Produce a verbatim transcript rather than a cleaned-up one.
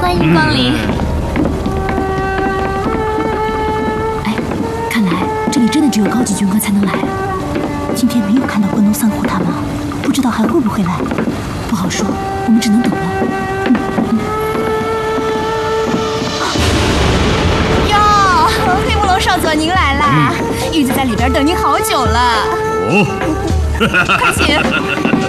欢迎光临。 哎，看来这里真的只有高级军官才能来。今天没有看到关东三虎他们，不知道还会不会来，不好说，我们只能等了。嗯嗯。 哟，黑木龙少佐您来啦！玉子在里边等您好久了。 哦， 快请。